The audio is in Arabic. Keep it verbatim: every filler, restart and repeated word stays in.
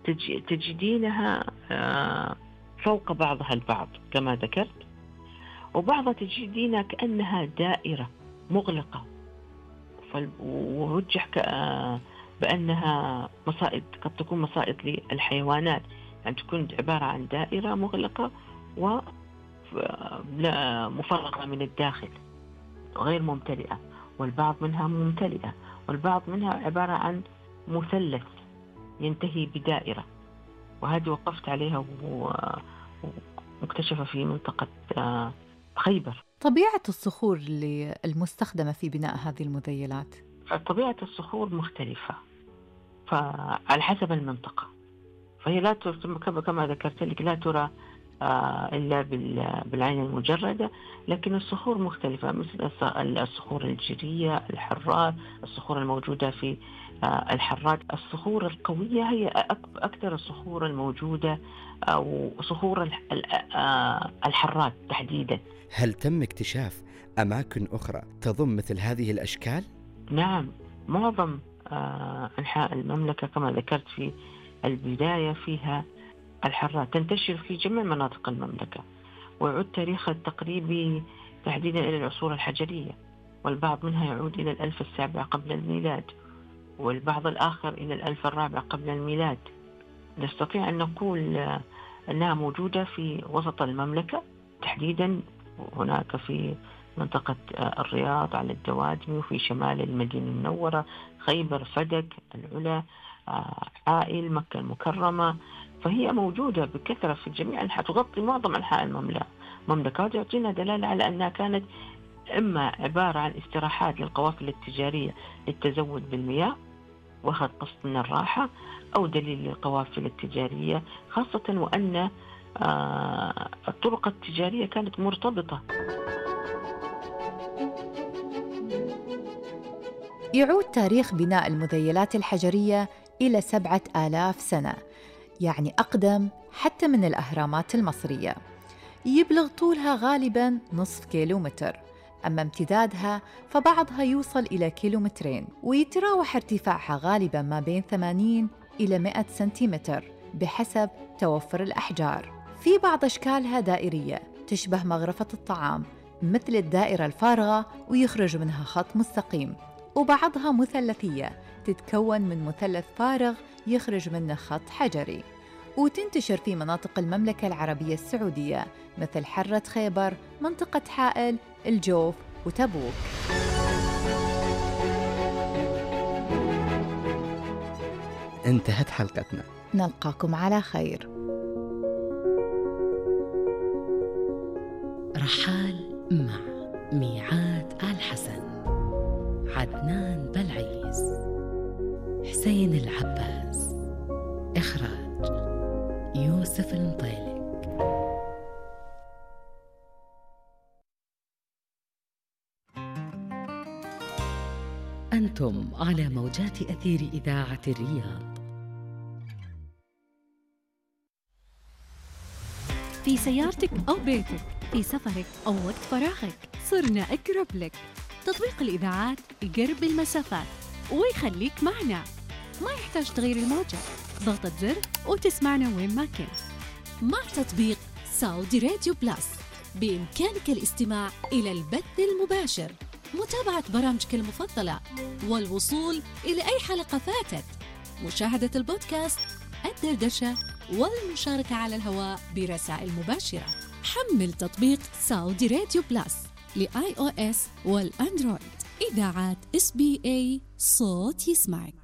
تجدينها فوق بعضها البعض كما ذكرت، وبعضها تجدينها كأنها دائرة مغلقة، ورجح بأنها مصائد، قد تكون مصائد للحيوانات، يعني تكون عبارة عن دائرة مغلقة ومفرغة من الداخل غير ممتلئة، والبعض منها ممتلئة، والبعض منها عبارة عن مثلث ينتهي بدائرة. وهذه وقفت عليها ومكتشفة في منطقة خيبر. طبيعة الصخور المستخدمة في بناء هذه المذيلات؟ طبيعة الصخور مختلفة فعلى حسب المنطقة، فهي لا ترى كما ذكرت لك لا ترى إلا بالعين المجردة، لكن الصخور مختلفة مثل الصخور الجيرية، الحرات، الصخور الموجودة في الحرات. الصخور القوية هي أكثر الصخور الموجودة، أو صخور الحرات تحديدا. هل تم اكتشاف أماكن أخرى تضم مثل هذه الأشكال؟ نعم، معظم أنحاء المملكة كما ذكرت في البداية فيها الحرات، تنتشر في جميع مناطق المملكة، ويعود تاريخها التقريبي تحديدا إلى العصور الحجرية، والبعض منها يعود إلى الألف السابع قبل الميلاد، والبعض الآخر إلى الألف الرابع قبل الميلاد. نستطيع أن نقول أنها موجودة في وسط المملكة تحديدا، هناك في منطقة الرياض على الدوادمي، وفي شمال المدينة المنورة، خيبر، فدك، العلا، عائل، مكة المكرمة. فهي موجودة بكثرة في جميع أنحاء، تغطي معظم أنحاء المملكة، وتعطينا دلالة على أنها كانت إما عبارة عن استراحات للقوافل التجارية للتزود بالمياه واخذ قسط من الراحة، أو دليل للقوافل التجارية، خاصة وأن الطرق التجارية كانت مرتبطة. يعود تاريخ بناء المذيلات الحجرية إلى سبعة آلاف سنة، يعني أقدم حتى من الأهرامات المصرية. يبلغ طولها غالباً نصف كيلومتر، أما امتدادها فبعضها يوصل إلى كيلومترين، ويتراوح ارتفاعها غالباً ما بين ثمانين إلى مئة سنتيمتر بحسب توفر الأحجار. في بعض أشكالها دائرية تشبه مغرفة الطعام مثل الدائرة الفارغة ويخرج منها خط مستقيم، وبعضها مثلثية تتكون من مثلث فارغ يخرج منه خط حجري، وتنتشر في مناطق المملكة العربية السعودية مثل حرة خيبر، منطقة حائل، الجوف وتبوك. انتهت حلقتنا، نلقاكم على خير. رحال مع ميعاد آل حسن، عدنان بلعيس، حسين العباس، إخراج يوسف المطيلق. أنتم على موجات أثير إذاعة الرياض. في سيارتك أو بيتك، في سفرك أو وقت فراغك، صرنا أقرب لك. تطبيق الإذاعات يقرب المسافات ويخليك معنا، ما يحتاج تغيير الموجة، ضغطة زر وتسمعنا وين ما كنت. مع تطبيق سعودي راديو بلس بإمكانك الاستماع إلى البث المباشر، متابعة برامجك المفضلة، والوصول إلى أي حلقة فاتت، مشاهدة البودكاست، الدردشة، والمشاركة على الهواء برسائل مباشرة. حمل تطبيق سعودي راديو بلس لآي أو إس والأندرويد. إذاعات إس بي إيه، صوت يسمعك.